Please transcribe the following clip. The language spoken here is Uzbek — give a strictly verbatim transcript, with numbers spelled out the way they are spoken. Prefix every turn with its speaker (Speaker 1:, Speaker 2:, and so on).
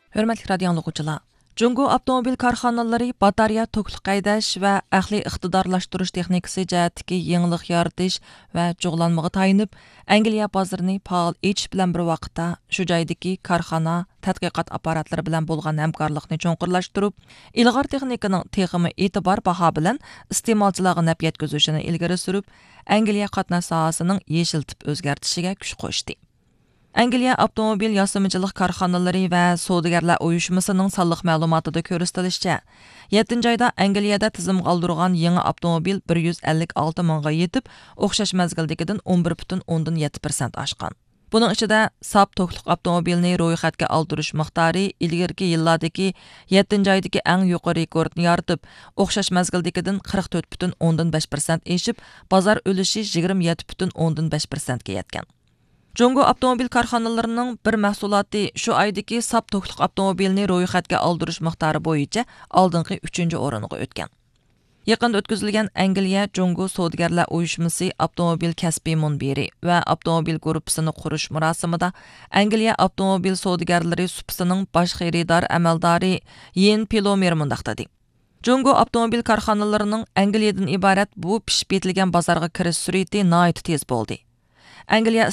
Speaker 1: Hörmətli radio dinləyicilər, Cungo avtomobil karxanaları batareya tokluk qaydaş və əqli iqtidarlaşdırış texnikası cəhətdəki yenilik yaratish və çoğlanmağa tayinib, Angliya bazarını faol etish bilan bir vaqtda shu joydagi karxana, tədqiqat aparatlari bilan bo'lgan hamkorlikni cho'nqurlashtirib, ilg'or texnikaning texmi e'tibor baho bilan iste'molchilarga naf yetkazishini ilgari surib, Angliya qatnash sohasining yeshil tip o'zgartishiga kuch qo'shdi. Angliya avtomobil yasamıcılıq karxanaları və savdogarlar uyushmasining sonliq ma'lumotida ko'rsatilishicha, yettinchi oyda Angliyada tizim qoldirgan yangi avtomobil bir yuz ellik olti mingga yetib, o'xshash mazgildagidan o'n bir butun o'ndan yetti persent oshgan. Buning ichida sap to'qliq avtomobilni ro'yxatga oldirish miqdori ilgirki yillardagi yettinchi oydagi eng yuqori rekordni yoritib, o'xshash mazgildagidan qirq to'rt butun o'ndan besh persent eshib, bozor ulushi yigirma yetti butun o'ndan besh persent ga yetgan. Cungo avtomobil karxanalarının bir məhsulati shu oydagi sap to'qliq avtomobilni ro'yxatga oldirish miqdori bo'yicha oldingi uchinchi o'ringa o'tgan. Yaqinda o'tkazilgan Angliya Cungo savdogarlar uyushmasi avtomobil kasbiy munbiri va avtomobil guruhini qurish marosimida Angliya avtomobil savdogarlari supasining bosh xaridor amaldori Yen Pilomer mundaq dedi. Cungo avtomobil karxanalarının Angliyadan iborat bu pishib yetilgan bozorga kirish sur'ati nihoyat tez bo'ldi. Angliya